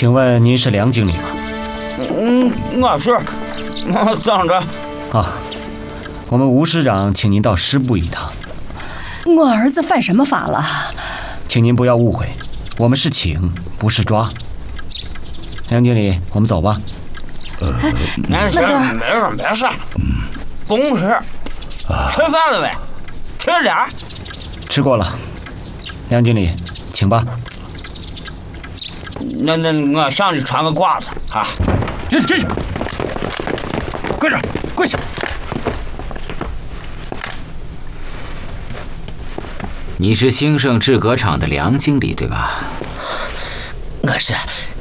请问您是梁经理吗？ 我是，等着。 啊，我们吴师长请您到师部一趟。 我儿子犯什么法了？ 请您不要误会，我们是请，不是抓。梁经理，我们走吧。 没事，没事。公事。吃饭了没？吃点儿。 吃过了。梁经理，请吧。 那我上去传个褂子啊！ 这跪着，跪下。 你是兴盛制革厂的梁经理对吧？ 我是